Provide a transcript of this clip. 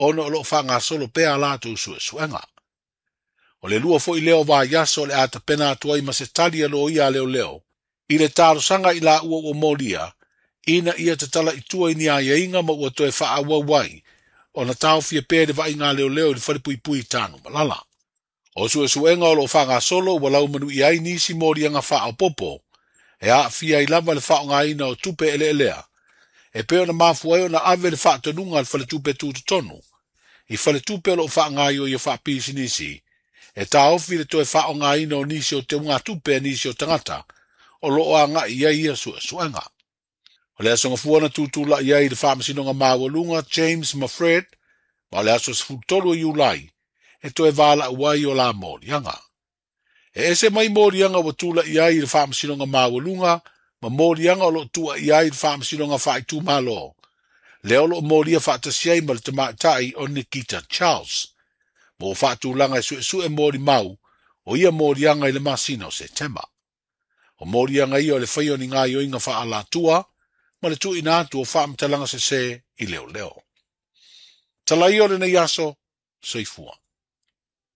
ono lo whanga solo pea lātou suenga. O le lua fo I leo wā yaso le ata pena atua I masetali alo ia leo. I le tāro sanga I la ua o molia, ina ia te tala I tua I ni a inga ma ua toe wha awa wai, o na tau fia pēre wa inga leo I le wharepui tānu malala. O suenga o lo whanga solo wa lau manu I ai nisi moria nga wha o popo, e a fia I lava le wha o ngā ina o tupe elea. E peo na mafu ai o na ave le wha tonunga al whale tupe tūtotonu. I whale tupe lo wha ngā io I wha pisi nisi, e tā ofi le toe wha o ngā ina o nisi o te unga tupe nisi o tangata, o loo a ngā ia ia suenga. O le asonga fuana tūtula ia I le whamasinonga mawalunga James Mafred, ma le aso sfutolu I ulai, e toe vala uai o la morianga. E ese mai morianga wa tula ia I le whamasinonga mawalunga, ma morianga o lo tua ia I le whamasinonga whaitu malo. Leo lo moria whaatasiai ma le tamaitai o Nikita Charles. Mo whaatulanga I sue mori mau, o ia morianga I le masino se tema. O morianga I o le whaio ni ngā ioinga whaalatua, ma le tu inatu o whaamtalanga se I leo. Talai o le na yaso, soifua.